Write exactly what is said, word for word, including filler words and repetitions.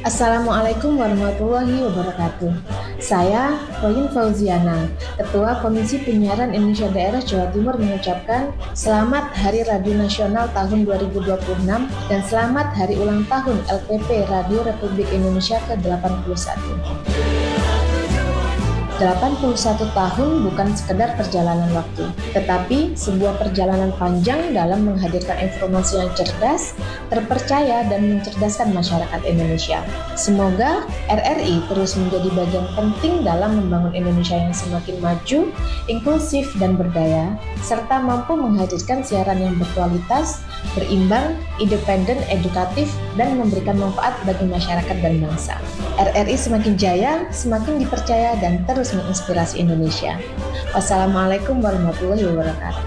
Assalamualaikum warahmatullahi wabarakatuh. Saya, Royin Fauziana, Ketua Komisi Penyiaran Indonesia Daerah Jawa Timur mengucapkan Selamat Hari Radio Nasional tahun dua ribu dua puluh enam dan Selamat Hari Ulang Tahun L P P Radio Republik Indonesia ke delapan puluh satu. delapan puluh satu tahun bukan sekedar perjalanan waktu, tetapi sebuah perjalanan panjang dalam menghadirkan informasi yang cerdas, terpercaya, dan mencerdaskan masyarakat Indonesia. Semoga R R I terus menjadi bagian penting dalam membangun Indonesia yang semakin maju, inklusif, dan berdaya, serta mampu menghadirkan siaran yang berkualitas, berimbang, independen, edukatif, dan memberikan manfaat bagi masyarakat dan bangsa. R R I semakin jaya, semakin dipercaya, dan terus menginspirasi Indonesia. Wassalamualaikum warahmatullahi wabarakatuh.